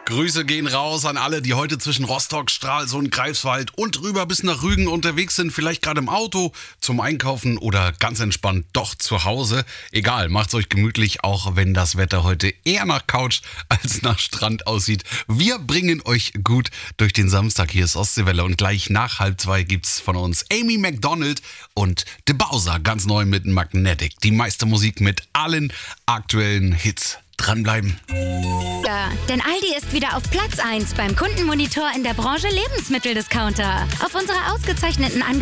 Grüße gehen raus an alle, die heute zwischen Rostock, Stralsund, Greifswald und rüber bis nach Rügen unterwegs sind. Vielleicht gerade im Auto, zum Einkaufen oder ganz entspannt doch zu Hause. Egal, macht's euch gemütlich, auch wenn das Wetter heute eher nach Couch als nach Strand aussieht. Wir bringen euch gut durch den Samstag. Hier ist Ostseewelle und gleich nach 1:30 gibt's von uns Amy Macdonald und The Bowser ganz neu mit Magnetic. Die meiste Musik mit allen aktuellen Hits. Dranbleiben. Ja, denn Aldi ist wieder auf Platz 1 beim Kundenmonitor in der Branche Lebensmitteldiscounter. Auf unsere ausgezeichneten